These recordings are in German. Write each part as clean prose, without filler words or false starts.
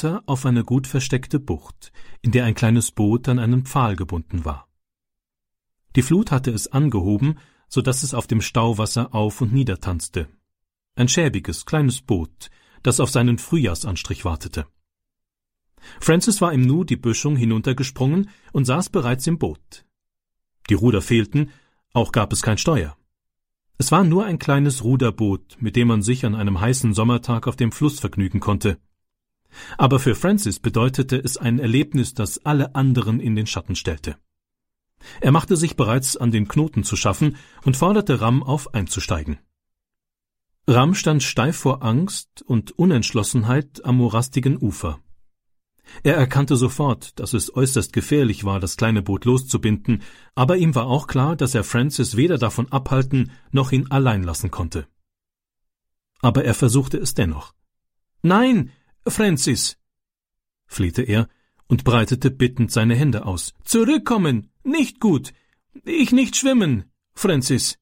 hinunter auf eine gut versteckte Bucht, in der ein kleines Boot an einen Pfahl gebunden war. Die Flut hatte es angehoben, so dass es auf dem Stauwasser auf und nieder tanzte. Ein schäbiges, kleines Boot, das auf seinen Frühjahrsanstrich wartete. Francis war im Nu die Böschung hinuntergesprungen und saß bereits im Boot. Die Ruder fehlten, auch gab es kein Steuer. Es war nur ein kleines Ruderboot, mit dem man sich an einem heißen Sommertag auf dem Fluss vergnügen konnte. Aber für Francis bedeutete es ein Erlebnis, das alle anderen in den Schatten stellte. Er machte sich bereits an den Knoten zu schaffen und forderte Ram auf, einzusteigen. Ram stand steif vor Angst und Unentschlossenheit am morastigen Ufer. Er erkannte sofort, dass es äußerst gefährlich war, das kleine Boot loszubinden, aber ihm war auch klar, dass er Francis weder davon abhalten noch ihn allein lassen konnte. Aber er versuchte es dennoch. »Nein, Francis«, flehte er und breitete bittend seine Hände aus. »Zurückkommen! Nicht gut! Ich nicht schwimmen, Francis!«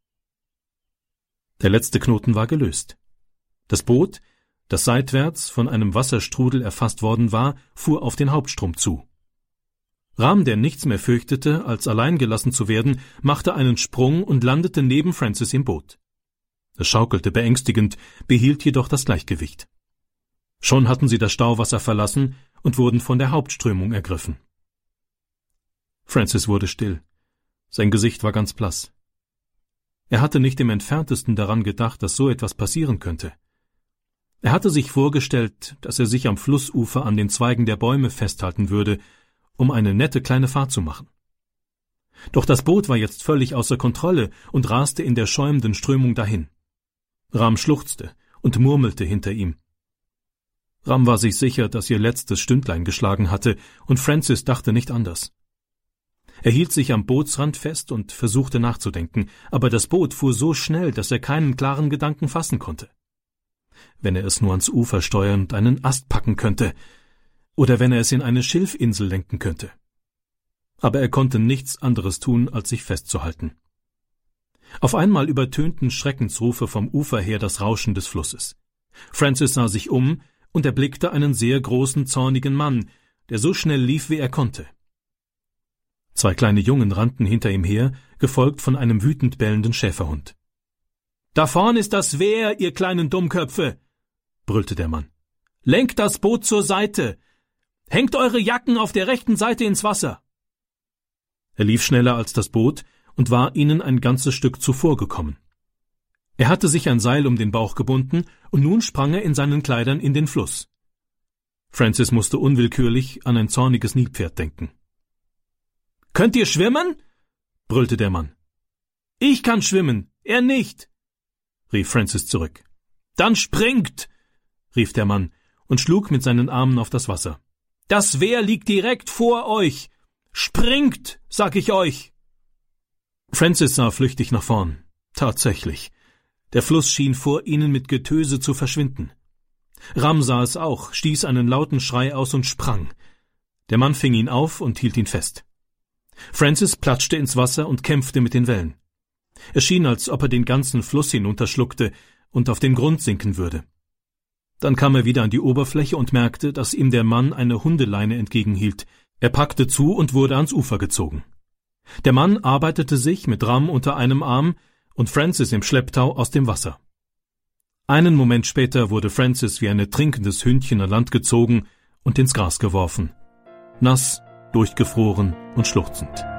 Der letzte Knoten war gelöst. Das Boot, das seitwärts von einem Wasserstrudel erfasst worden war, fuhr auf den Hauptstrom zu. Ram, der nichts mehr fürchtete, als allein gelassen zu werden, machte einen Sprung und landete neben Francis im Boot. Es schaukelte beängstigend, behielt jedoch das Gleichgewicht. Schon hatten sie das Stauwasser verlassen und wurden von der Hauptströmung ergriffen. Francis wurde still. Sein Gesicht war ganz blass. Er hatte nicht im Entferntesten daran gedacht, dass so etwas passieren könnte. Er hatte sich vorgestellt, dass er sich am Flussufer an den Zweigen der Bäume festhalten würde, um eine nette kleine Fahrt zu machen. Doch das Boot war jetzt völlig außer Kontrolle und raste in der schäumenden Strömung dahin. Ram schluchzte und murmelte hinter ihm. Ram war sich sicher, dass ihr letztes Stündlein geschlagen hatte, und Francis dachte nicht anders. Er hielt sich am Bootsrand fest und versuchte nachzudenken, aber das Boot fuhr so schnell, dass er keinen klaren Gedanken fassen konnte. Wenn er es nur ans Ufer steuern und einen Ast packen könnte, oder wenn er es in eine Schilfinsel lenken könnte. Aber er konnte nichts anderes tun, als sich festzuhalten. Auf einmal übertönten Schreckensrufe vom Ufer her das Rauschen des Flusses. Francis sah sich um und erblickte einen sehr großen, zornigen Mann, der so schnell lief, wie er konnte. 2 kleine Jungen rannten hinter ihm her, gefolgt von einem wütend bellenden Schäferhund. »Da vorn ist das Wehr, ihr kleinen Dummköpfe«, brüllte der Mann. »Lenkt das Boot zur Seite! Hängt eure Jacken auf der rechten Seite ins Wasser!« Er lief schneller als das Boot und war ihnen ein ganzes Stück zuvor gekommen. Er hatte sich ein Seil um den Bauch gebunden, und nun sprang er in seinen Kleidern in den Fluss. Francis musste unwillkürlich an ein zorniges Nilpferd denken. »Könnt ihr schwimmen?« brüllte der Mann. »Ich kann schwimmen, er nicht«, rief Francis zurück. »Dann springt«, rief der Mann und schlug mit seinen Armen auf das Wasser. »Das Wehr liegt direkt vor euch. Springt, sag ich euch!« Francis sah flüchtig nach vorn. Tatsächlich. Der Fluss schien vor ihnen mit Getöse zu verschwinden. Ram sah es auch, stieß einen lauten Schrei aus und sprang. Der Mann fing ihn auf und hielt ihn fest. Francis platschte ins Wasser und kämpfte mit den Wellen. Es schien, als ob er den ganzen Fluss hinunterschluckte und auf den Grund sinken würde. Dann kam er wieder an die Oberfläche und merkte, dass ihm der Mann eine Hundeleine entgegenhielt. Er packte zu und wurde ans Ufer gezogen. Der Mann arbeitete sich mit Ram unter einem Arm und Francis im Schlepptau aus dem Wasser. Einen Moment später wurde Francis wie ein ertrinkendes Hündchen an Land gezogen und ins Gras geworfen. Nass, durchgefroren und schluchzend.